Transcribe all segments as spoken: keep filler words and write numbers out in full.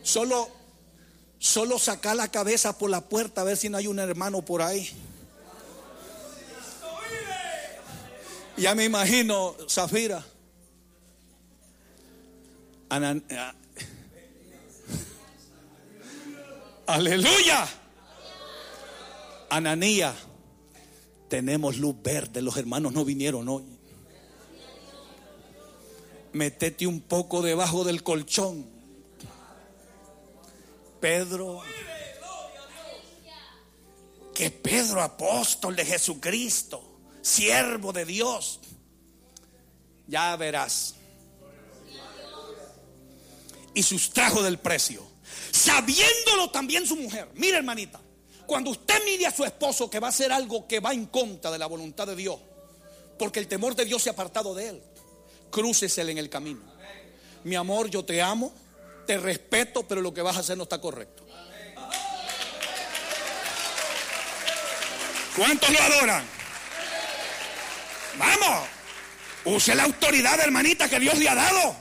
Solo, solo saca la cabeza por la puerta a ver si no hay un hermano por ahí. Ya me imagino, Zafira. Anan, a, aleluya. Ananía, tenemos luz verde. Los hermanos no vinieron hoy. Métete un poco debajo del colchón. Pedro, que Pedro, apóstol de Jesucristo, siervo de Dios, ya verás. Y sustrajo del precio, sabiéndolo también su mujer. Mira, hermanita, cuando usted mire a su esposo que va a hacer algo que va en contra de la voluntad de Dios, porque el temor de Dios se ha apartado de él, crúcesele en el camino. Mi amor, yo te amo, te respeto, pero lo que vas a hacer no está correcto. ¿Cuántos lo adoran? Vamos, use la autoridad, hermanita, que Dios le ha dado.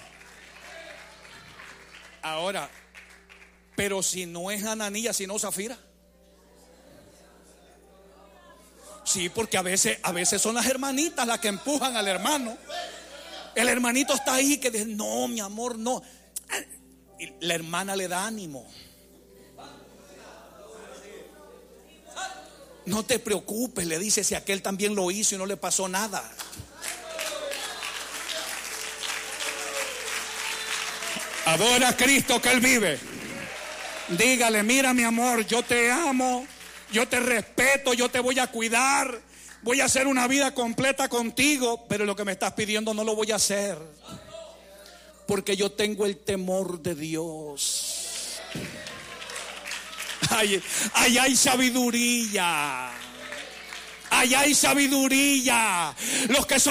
Ahora, pero si no es Ananías, sino Zafira. Sí, porque a veces, a veces son las hermanitas las que empujan al hermano. El hermanito está ahí que dice, no, mi amor, no. Y la hermana le da ánimo. No te preocupes, le dice, si aquel también lo hizo y no le pasó nada. Adora a Cristo, que Él vive. Dígale, mira, mi amor, yo te amo, yo te respeto, yo te voy a cuidar, voy a hacer una vida completa contigo, pero lo que me estás pidiendo no lo voy a hacer, porque yo tengo el temor de Dios. Ay, ay, hay sabiduría. Ay, hay sabiduría. Los que son